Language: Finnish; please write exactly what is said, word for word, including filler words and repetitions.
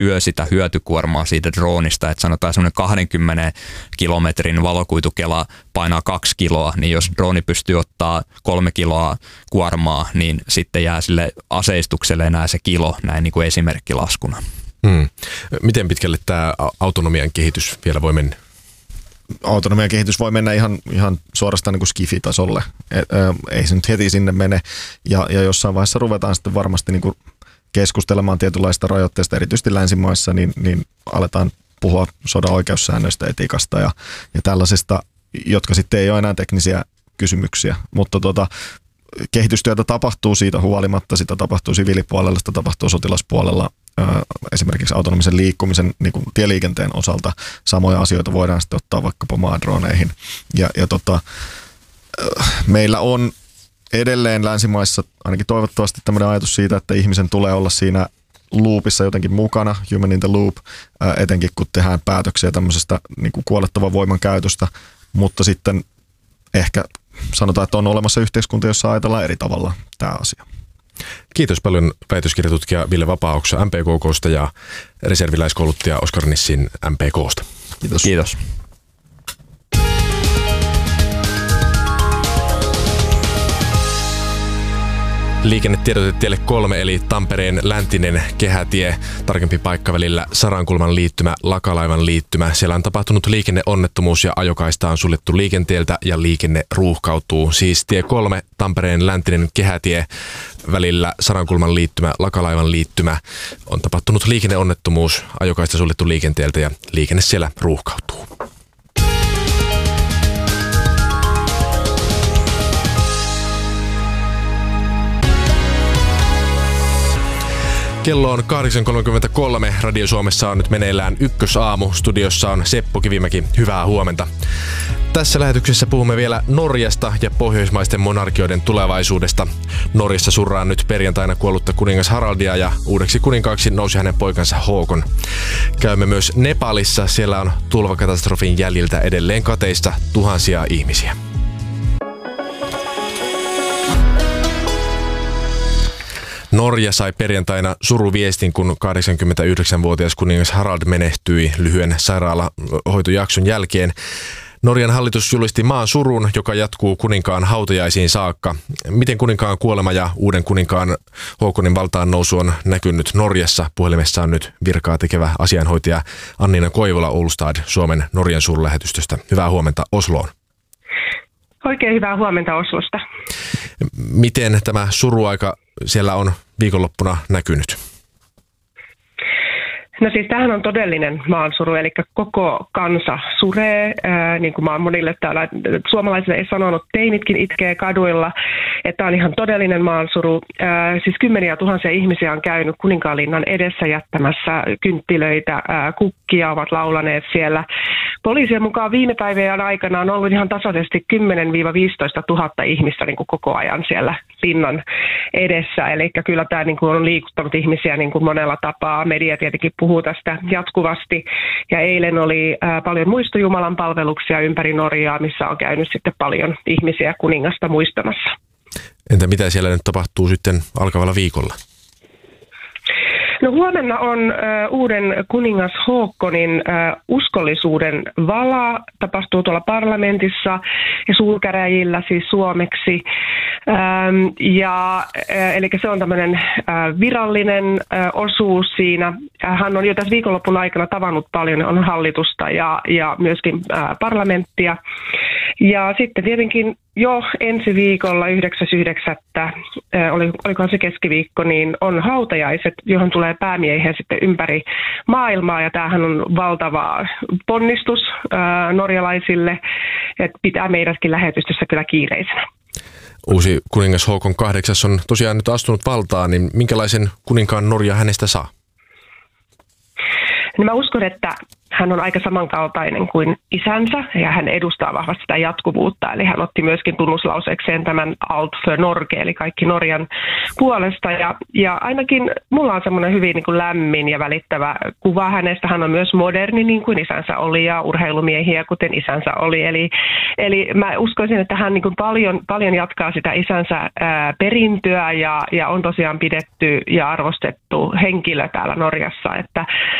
yö sitä hyötykuormaa siitä droonista, että sanotaan semmoinen kahdenkymmenen kilometrin valokuitukela painaa kaksi kiloa, niin jos drooni pystyy ottaa kolme kiloa kuormaa, niin sitten jää sille aseistukselle enää se kilo näin niin kuin esimerkkilaskuna. Hmm. Miten pitkälle tämä autonomian kehitys vielä voi mennä? Autonomian kehitys voi mennä ihan, ihan suorastaan niin kuin skifi-tasolle. Et, ä, ei se nyt heti sinne mene. Ja, ja jossain vaiheessa ruvetaan sitten varmasti niin kuin keskustelemaan tietynlaista rajoitteista, erityisesti länsimaissa, niin, niin aletaan puhua sodan oikeussäännöistä, etiikasta ja, ja tällaisista, jotka sitten ei ole enää teknisiä kysymyksiä. Mutta tota, kehitystyötä tapahtuu siitä huolimatta, sitä tapahtuu siviilipuolella, sitä tapahtuu sotilaspuolella. Esimerkiksi autonomisen liikkumisen niin kuin tieliikenteen osalta samoja asioita voidaan sitten ottaa vaikkapa maadroneihin. Ja, ja tota, meillä on edelleen länsimaissa ainakin toivottavasti tämmöinen ajatus siitä, että ihmisen tulee olla siinä loopissa jotenkin mukana, human in the loop, etenkin kun tehdään päätöksiä tämmöisestä niin kuin kuolettavan voiman käytöstä, mutta sitten ehkä sanotaan, että on olemassa yhteiskunta, jossa ajatellaan eri tavalla tämä asia. Kiitos paljon väitöskirjatutkija Ville Vapaa-Oksa M P K K:sta ja reserviläiskouluttaja Oskar Nissin M P K:sta. Kiitos. Kiitos. Liikennetiedote tielle kolme eli Tampereen läntinen kehätie, tarkempi paikka välillä Sarankulman liittymä, Lakalaivan liittymä. Siellä on tapahtunut liikenneonnettomuus ja ajokaista on suljettu liikenteeltä ja liikenne ruuhkautuu. Siis tie kolme, Tampereen läntinen kehätie välillä Sarankulman liittymä, Lakalaivan liittymä. On tapahtunut liikenneonnettomuus, ajokaista suljettu liikenteeltä ja liikenne siellä ruuhkautuu. Kello on kahdeksan kolmekymmentäkolme. Radio Suomessa on nyt meneillään Ykkösaamu. Studiossa on Seppo Kivimäki. Hyvää huomenta. Tässä lähetyksessä puhumme vielä Norjasta ja pohjoismaisten monarkioiden tulevaisuudesta. Norjassa surraa nyt perjantaina kuollutta kuningas Haraldia ja uudeksi kuninkaaksi nousi hänen poikansa Håkon. Käymme myös Nepalissa. Siellä on tulvakatastrofin jäljiltä edelleen kateissa tuhansia ihmisiä. Norja sai perjantaina suruviestin, kun kahdeksankymmentäyhdeksänvuotias kuningas Harald menehtyi lyhyen sairaalahoitojakson jälkeen. Norjan hallitus julisti maan surun, joka jatkuu kuninkaan hautajaisiin saakka. Miten kuninkaan kuolema ja uuden kuninkaan Håkonin valtaan nousu on näkynyt Norjassa? Puhelimessa on nyt virkaa tekevä asianhoitaja Anniina Koivula Oulustad Suomen Norjan suurlähetystöstä. Hyvää huomenta Osloon. Oikein hyvää huomenta Oslosta. Miten tämä suruaika siellä on viikonloppuna näkynyt? No siis tämähän on todellinen maansuru, eli koko kansa suree, ää, niin kuin mä oon monille täällä suomalaisille ei sanonut, teinitkin itkee kaduilla, että on ihan todellinen maansuru. Ää, siis kymmeniä tuhansia ihmisiä on käynyt Kuninkaanlinnan edessä jättämässä kynttilöitä, ää, kukkia ovat laulaneet siellä. Poliisien mukaan viime päivien aikana on ollut ihan tasaisesti kymmenen viisitoista tuhatta ihmistä niin kuin koko ajan siellä linnan edessä. Eli kyllä tämä niin kuin on liikuttanut ihmisiä niin kuin monella tapaa. Media tietenkin puhuu tästä jatkuvasti. Ja eilen oli ää, paljon muistojumalan palveluksia ympäri Norjaa, missä on käynyt sitten paljon ihmisiä kuningasta muistamassa. Entä mitä siellä nyt tapahtuu sitten alkavalla viikolla? No huomenna on ö, uuden kuningas Håkonin ö, uskollisuuden vala, tapahtuu tuolla parlamentissa ja suurkäräjillä siis suomeksi. Ähm, ja, äh, eli se on tämmöinen äh, virallinen äh, osuus siinä. Äh, hän on jo tässä viikonlopun aikana tavannut paljon on hallitusta ja, ja myöskin äh, parlamenttia. Ja sitten tietenkin jo ensi viikolla yhdeksäs yhdeksättä äh, oli, olikohan se keskiviikko, niin on hautajaiset, johon tulee päämiehiä sitten ympäri maailmaa. Ja tämähän on valtava ponnistus äh, norjalaisille, että pitää meidätkin lähetystössä kyllä kiireisenä. Uusi kuningas Håkon kahdeksas on tosiaan nyt astunut valtaan, niin minkälaisen kuninkaan Norja hänestä saa? No mä uskon, että hän on aika samankaltainen kuin isänsä ja hän edustaa vahvasti sitä jatkuvuutta. Eli hän otti myöskin tunnuslauseekseen tämän Alt för Norge, eli kaikki Norjan puolesta. Ja, ja ainakin mulla on semmoinen hyvin niin kuin lämmin ja välittävä kuva hänestä. Hän on myös moderni niin kuin isänsä oli ja urheilumiehiä kuten isänsä oli. Eli, eli mä uskoisin, että hän niin kuin paljon, paljon jatkaa sitä isänsä ää, perintöä ja, ja on tosiaan pidetty ja arvostettu henkilö täällä Norjassa. Että